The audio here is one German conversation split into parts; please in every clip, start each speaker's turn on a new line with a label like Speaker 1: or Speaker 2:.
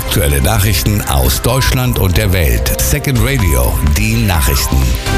Speaker 1: Aktuelle Nachrichten aus Deutschland und der Welt. Second Radio, die Nachrichten.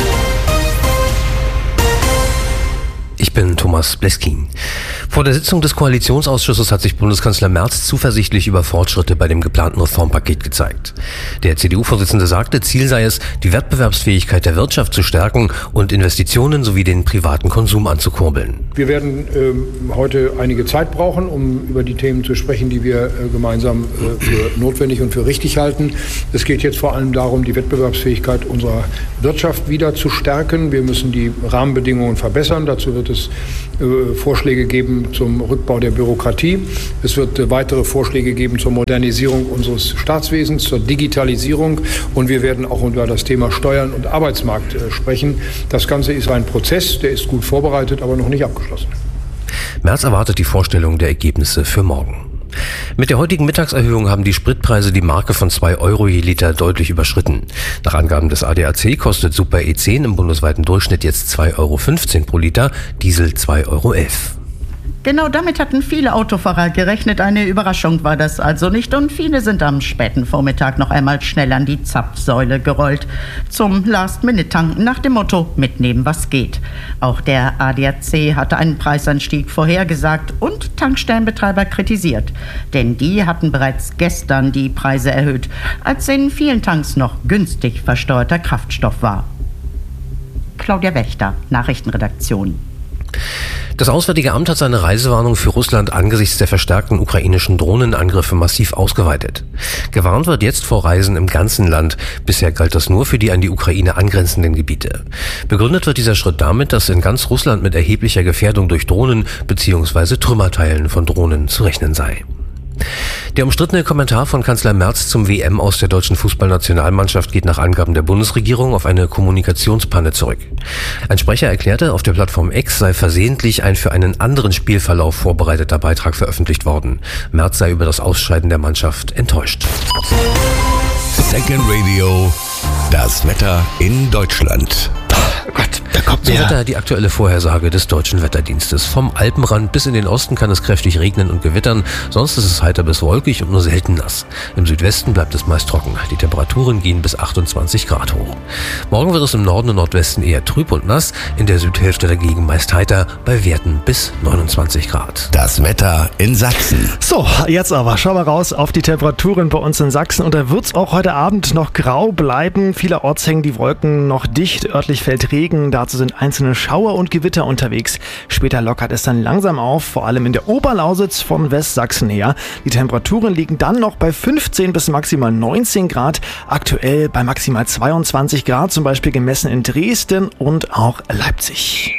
Speaker 2: Ich bin Thomas Bleskin. Vor der Sitzung des Koalitionsausschusses hat sich Bundeskanzler Merz zuversichtlich über Fortschritte bei dem geplanten Reformpaket gezeigt. Der CDU-Vorsitzende sagte, Ziel sei es, die Wettbewerbsfähigkeit der Wirtschaft zu stärken und Investitionen sowie den privaten Konsum anzukurbeln.
Speaker 3: Wir werden heute einige Zeit brauchen, um über die Themen zu sprechen, die wir gemeinsam für notwendig und für richtig halten. Es geht jetzt vor allem darum, die Wettbewerbsfähigkeit unserer Wirtschaft wieder zu stärken. Wir müssen die Rahmenbedingungen verbessern. Dazu wird es Vorschläge geben zum Rückbau der Bürokratie. Es wird weitere Vorschläge geben zur Modernisierung unseres Staatswesens, zur Digitalisierung. Und wir werden auch über das Thema Steuern und Arbeitsmarkt sprechen. Das Ganze ist ein Prozess, der ist gut vorbereitet, aber noch nicht abgeschlossen.
Speaker 2: Merz erwartet die Vorstellung der Ergebnisse für morgen. Mit der heutigen Mittagserhöhung haben die Spritpreise die Marke von 2 Euro je Liter deutlich überschritten. Nach Angaben des ADAC kostet Super E10 im bundesweiten Durchschnitt jetzt 2,15 Euro pro Liter, Diesel 2,11 Euro.
Speaker 4: Genau damit hatten viele Autofahrer gerechnet. Eine Überraschung war das also nicht. Und viele sind am späten Vormittag noch einmal schnell an die Zapfsäule gerollt. Zum Last-Minute-Tanken nach dem Motto, mitnehmen was geht. Auch der ADAC hatte einen Preisanstieg vorhergesagt und Tankstellenbetreiber kritisiert. Denn die hatten bereits gestern die Preise erhöht, als in vielen Tanks noch günstig versteuerter Kraftstoff war. Claudia Wächter, Nachrichtenredaktion.
Speaker 2: Das Auswärtige Amt hat seine Reisewarnung für Russland angesichts der verstärkten ukrainischen Drohnenangriffe massiv ausgeweitet. Gewarnt wird jetzt vor Reisen im ganzen Land. Bisher galt das nur für die an die Ukraine angrenzenden Gebiete. Begründet wird dieser Schritt damit, dass in ganz Russland mit erheblicher Gefährdung durch Drohnen bzw. Trümmerteilen von Drohnen zu rechnen sei. Der umstrittene Kommentar von Kanzler Merz zum WM aus der deutschen Fußballnationalmannschaft geht nach Angaben der Bundesregierung auf eine Kommunikationspanne zurück. Ein Sprecher erklärte, auf der Plattform X sei versehentlich ein für einen anderen Spielverlauf vorbereiteter Beitrag veröffentlicht worden. Merz sei über das Ausscheiden der Mannschaft enttäuscht.
Speaker 1: Second Radio, das Wetter in Deutschland.
Speaker 2: Oh Gott, da kommt zum Wetter die aktuelle Vorhersage des Deutschen Wetterdienstes. Vom Alpenrand bis in den Osten kann es kräftig regnen und gewittern. Sonst ist es heiter bis wolkig und nur selten nass. Im Südwesten bleibt es meist trocken. Die Temperaturen gehen bis 28 Grad hoch. Morgen wird es im Norden und Nordwesten eher trüb und nass. In der Südhälfte dagegen meist heiter bei Werten bis 29 Grad.
Speaker 1: Das Wetter in Sachsen.
Speaker 5: So, jetzt aber schauen wir raus auf die Temperaturen bei uns in Sachsen. Und da wird es auch heute Abend noch grau bleiben. Vielerorts hängen die Wolken noch dicht. Örtlich fällt Regen, dazu sind einzelne Schauer und Gewitter unterwegs. Später lockert es dann langsam auf, vor allem in der Oberlausitz von Westsachsen her. Die Temperaturen liegen dann noch bei 15 bis maximal 19 Grad. Aktuell bei maximal 22 Grad, zum Beispiel gemessen in Dresden und auch Leipzig.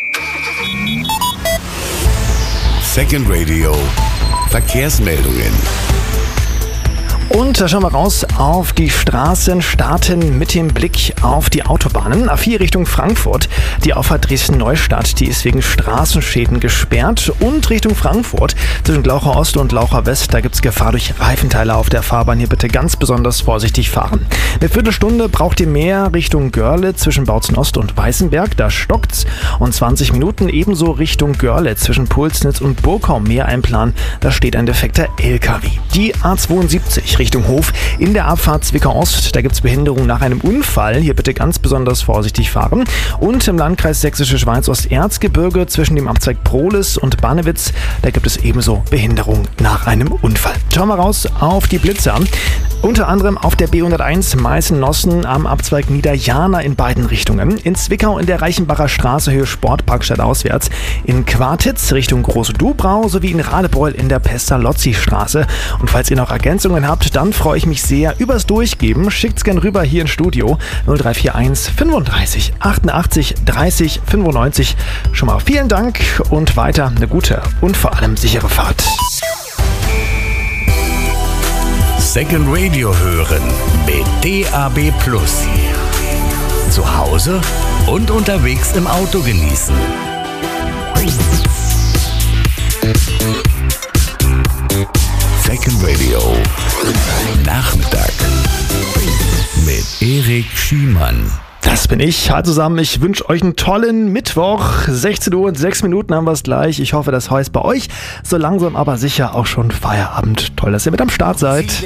Speaker 1: Second Radio, Verkehrsmeldungen.
Speaker 5: Und da schauen wir raus auf die Straßen, starten mit dem Blick auf die Autobahnen. A4 Richtung Frankfurt, die Auffahrt Dresden-Neustadt, die ist wegen Straßenschäden gesperrt. Und Richtung Frankfurt, zwischen Glauchau Ost und Glauchau West, da gibt es Gefahr durch Reifenteile auf der Fahrbahn. Hier bitte ganz besonders vorsichtig fahren. Eine Viertelstunde braucht ihr mehr Richtung Görle, zwischen Bautzen Ost und Weißenberg, da stockt's. Und 20 Minuten ebenso Richtung Görle, zwischen Pulsnitz und Burgau mehr einplanen, da steht ein defekter LKW. Die A72 Richtung Hof in der Abfahrt Zwickau-Ost. Da gibt es Behinderung nach einem Unfall. Hier bitte ganz besonders vorsichtig fahren. Und im Landkreis Sächsische Schweiz-Osterzgebirge zwischen dem Abzweig Prohlis und Barnewitz, da gibt es ebenso Behinderung nach einem Unfall. Schauen wir raus auf die Blitzer. Unter anderem auf der B101 Meißen-Nossen am Abzweig Niederjana in beiden Richtungen. In Zwickau in der Reichenbacher Straße Höhe Sportparkstadt auswärts. In Quartitz Richtung Große Dubrau sowie in Radebeul in der Pestalozzi-Straße. Und falls ihr noch Ergänzungen habt, dann freue ich mich sehr übers Durchgeben. Schickt's gern rüber hier ins Studio 0341 35 88 30 95. Schon mal vielen Dank und weiter eine gute und vor allem sichere Fahrt.
Speaker 1: Second Radio hören mit DAB+. Zu Hause und unterwegs im Auto genießen. Second Radio Nachmittag mit Erik Schiemann.
Speaker 5: Das bin ich. Hallo zusammen, ich wünsche euch einen tollen Mittwoch. 16 Uhr und 6 Minuten haben wir es gleich. Ich hoffe, das heißt bei euch so langsam aber sicher auch schon Feierabend. Toll, dass ihr mit am Start seid.